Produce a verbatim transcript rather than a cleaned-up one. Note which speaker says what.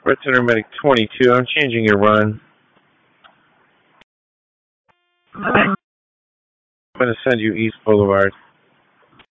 Speaker 1: Red Center Medic twenty-two, I'm changing your run. I'm going to send you East Boulevard.